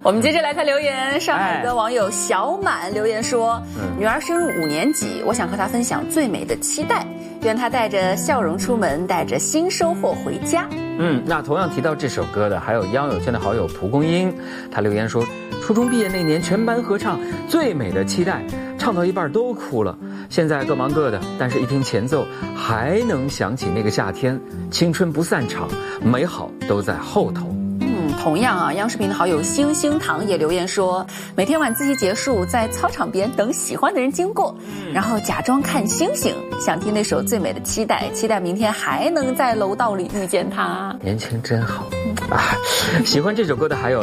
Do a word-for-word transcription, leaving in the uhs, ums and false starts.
我们接着来看留言，上海的网友小满留言说：“女儿升入五年级，我想和她分享最美的期待，愿她带着笑容出门，带着新收获回家。” 嗯，那同样提到这首歌的还有央友圈的好友蒲公英，他留言说：“初中毕业那年，全班合唱《最美的期待》，唱到一半都哭了。现在各忙各的，但是一听前奏，还能想起那个夏天，青春不散场，美好都在后头。” 嗯，同样啊，央视频的好友星星糖也留言说，每天晚自习结束，在操场边等喜欢的人经过，然后假装看星星，想听那首最美的期待，期待明天还能在楼道里遇见他。 年轻真好啊！喜欢这首歌的还有